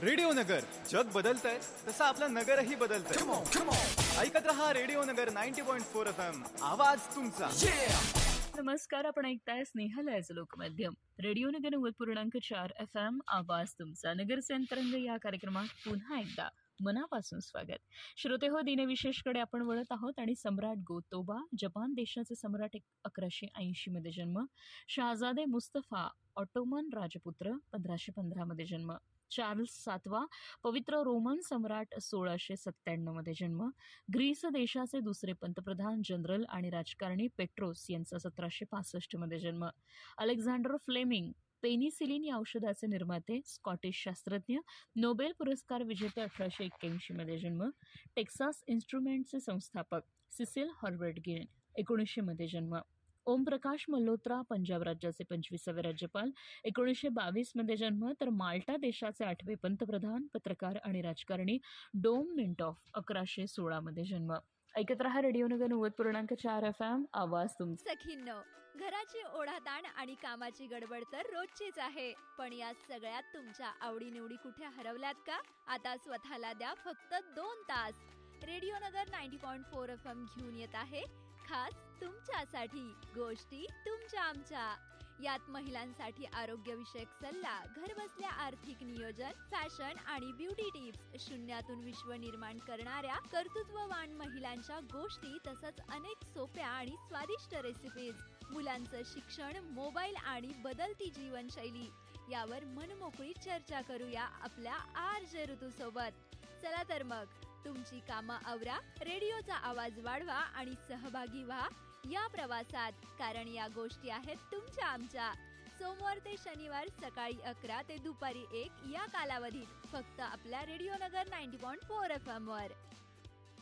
Radio नगर जग बदलतंय तसं आपलं नगरही बदलतंय. ऐकत रहा रेडिओ नगर 90.4 FM. आवाज तुमचा. नमस्कार, आपण ऐकताय स्नेहालयाचं लोकमाध्यम रेडिओ नगर 90.4 FM. आवाज तुमचा. नगरचे अंतरंग या कार्यक्रमात पुन्हा एकदा मनापासून स्वागत. श्रोते हो, दिनविशेषकडे आपण वळत आहोत आणि सम्राट गोतोबा, जपान देशाचे सम्राट 1180 मध्ये जन्म. शहाजादे मुस्तफा, ऑटोमन राजपुत्र 1515 मध्ये जन्म. चार्ल्स सातवा, पवित्र रोमन सम्राट 1697 मध्ये जन्म. ग्रीस देशाचे दुसरे पंतप्रधान, जनरल आणि राजकारणी पेट्रोस यांचा 1765 मध्ये जन्म. अलेक्झांडर फ्लेमिंग, पेनिसिलिन या औषधाचे निर्माते, स्कॉटिश शास्त्रज्ञ, नोबेल पुरस्कार विजेते 1881 मध्ये जन्म. टेक्सास इन्स्ट्रुमेंटचे संस्थापक सिसिल हॉर्वर्ड-गिल 1900 मध्ये जन्म. ओमप्रकाश मल्होत्रा, पंजाब राज्याचे 25वे राज्यपाल 1922 मध्ये जन्म. तर माल्टा देशाचे 8वे पंतप्रधान, पत्रकार आणि राजकारणी डोम मिंटॉफ 1116 मध्ये जन्म. ऐकत रहा रेडिओ नगर 90.4 FM. आवाज तुमचा. सखींनो, घराची ओढाताण आणि कामाची गडबड तर रोजचीच आहे, पण या सगळ्यात तुमच्या आवडीनिवडी कुठे हरवल्यात का? आता स्वतःला द्या फक्त 2 तास. रेडिओ नगर 90.4 FM घेऊन येत आहे खास तुमच्यासाठी गोष्टी तुमच्या आमच्या. यात महिलांसाठी आरोग्यविषयक सल्ला, घरबसल्या आर्थिक नियोजन, फॅशन आणि ब्युटी टिप्स, शून्यातून विश्व निर्माण करणाऱ्या कर्तृत्ववान महिलांच्या गोष्टी, तसंच अनेक सोप्या आणि स्वादिष्ट रेसिपीज, मुलांचं शिक्षण, मोबाईल आणि बदलती जीवनशैली यावर मनमोकळी चर्चा करूया आपल्या RJ ऋतू सोबत. चला तर मग तुमची कामं आवरा, रेडिओचा आवाज वाढवा आणि सहभागी व्हा या प्रवासात, कारण या गोष्टी आहेत तुमच्या आमच्या. सोमवार ते शनिवार सकाळी 11 ते दुपारी 1 या कालावधीत फक्त आपल्या रेडिओ नगर 90.4 FM वर.